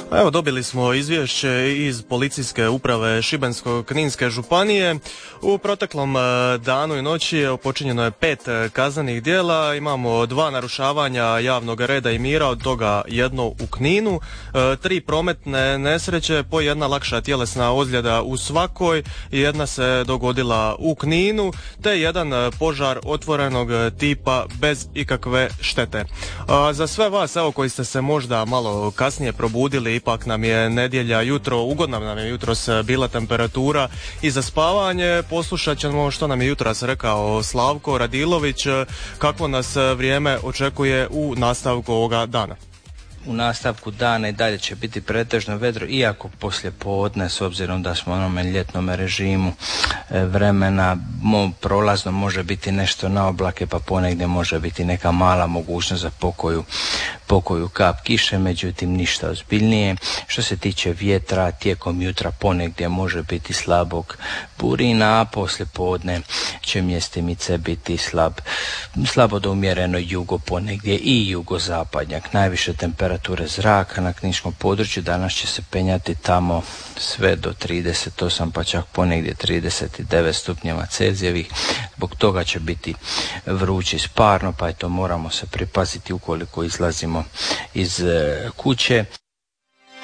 Evo, dobili smo izvješće iz policijske uprave Šibensko-kninske županije. U proteklom danu i noći počinjeno je 5 kaznenih djela. Imamo 2 narušavanja javnog reda i mira, od toga jedno u Kninu, 3 prometne nesreće, po jedna lakša tjelesna ozljeda u svakoj, jedna se dogodila u Kninu, te jedan požar otvorenog tipa bez ikakve štete. Za sve vas, evo, koji ste se možda malo kasnije probudili, ipak nam je nedjelja jutro, ugodna nam je jutros bila temperatura i za spavanje. Poslušat ćemo što nam je jutros rekao Slavko Radilović, kako nas vrijeme očekuje u nastavku ovoga dana. U nastavku dana i dalje će biti pretežno vedro, iako poslije podne, s obzirom da smo u onome ljetnom režimu vremena, prolazno može biti nešto na oblake, pa ponegdje može biti neka mala mogućnost za pokoju kap kiše, međutim ništa ozbiljnije. Što se tiče vjetra, tijekom jutra ponegdje može biti slabog burina, a poslije podne će mjestimice biti slabo do umjereno jugo ponegdje i jugozapadnjak. Najviše temperature zraka na kninskom području danas će se penjati tamo sve do 38, pa čak ponegdje 39 stupnjeva Celzijevih. Zbog toga će biti vruće i sparno, pa eto moramo se pripaziti ukoliko izlazimo iz kuće.